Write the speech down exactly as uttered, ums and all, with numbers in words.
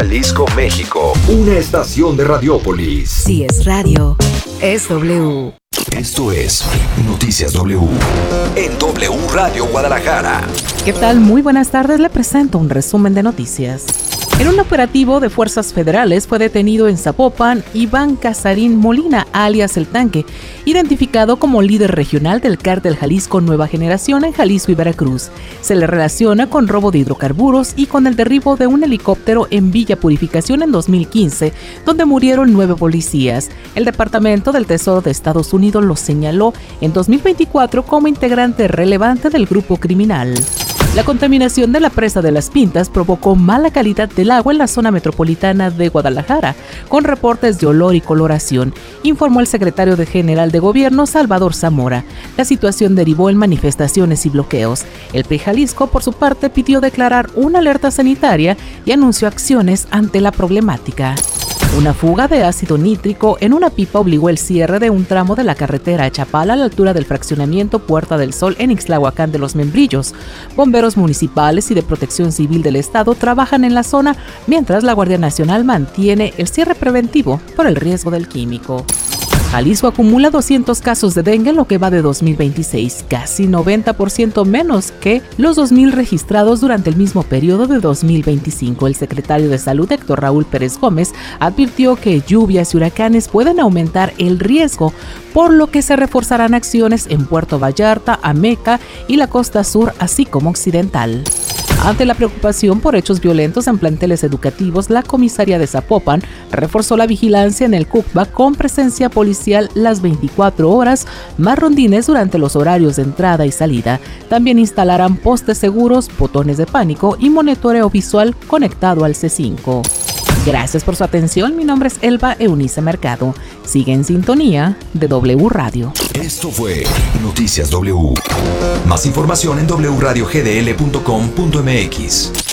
Jalisco, México. Una estación de Radiópolis. Si es radio, es W. Esto es Noticias W. En W Radio Guadalajara. ¿Qué tal? Muy buenas tardes. Le presento un resumen de noticias. En un operativo de fuerzas federales fue detenido en Zapopan Iván Casarín Molina, alias El Tanque, identificado como líder regional del Cártel Jalisco Nueva Generación en Jalisco y Veracruz. Se le relaciona con robo de hidrocarburos y con el derribo de un helicóptero en Villa Purificación en dos mil quince, donde murieron nueve policías. El Departamento del Tesoro de Estados Unidos lo señaló en dos mil veinticuatro como integrante relevante del grupo criminal. La contaminación de la presa de Las Pintas provocó mala calidad del agua en la zona metropolitana de Guadalajara, con reportes de olor y coloración, informó el secretario de General de Gobierno, Salvador Zamora. La situación derivó en manifestaciones y bloqueos. El P R I Jalisco, por su parte, pidió declarar una alerta sanitaria y anunció acciones ante la problemática. Una fuga de ácido nítrico en una pipa obligó el cierre de un tramo de la carretera a Chapala a la altura del fraccionamiento Puerta del Sol en Ixtlahuacán de los Membrillos. Bomberos municipales y de Protección Civil del Estado trabajan en la zona, mientras la Guardia Nacional mantiene el cierre preventivo por el riesgo del químico. Jalisco acumula doscientos casos de dengue en lo que va de dos mil veintiséis, casi noventa por ciento menos que los dos mil registrados durante el mismo periodo de dos mil veinticinco. El secretario de Salud, Héctor Raúl Pérez Gómez, advirtió que lluvias y huracanes pueden aumentar el riesgo, por lo que se reforzarán acciones en Puerto Vallarta, Ameca y la costa sur, así como occidental. Ante la preocupación por hechos violentos en planteles educativos, la comisaría de Zapopan reforzó la vigilancia en el CUCBA con presencia policial las veinticuatro horas, más rondines durante los horarios de entrada y salida. También instalarán postes seguros, botones de pánico y monitoreo visual conectado al C cinco. Gracias por su atención. Mi nombre es Elba Eunice Mercado. Sigue en sintonía de W Radio. Esto fue Noticias W. Más información en doble u radio g d l punto com punto m x.